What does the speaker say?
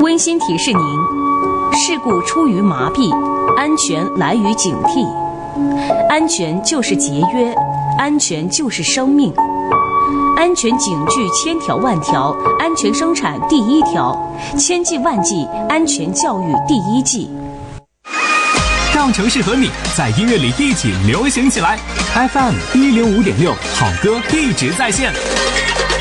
温馨提示您：事故出于麻痹，安全来于警惕。安全就是节约，安全就是生命。安全警句千条万条，安全生产第一条，千计万计安全教育第一计。 让城市和你在音乐里一起流行起来。FM 105.6，好歌一直在线。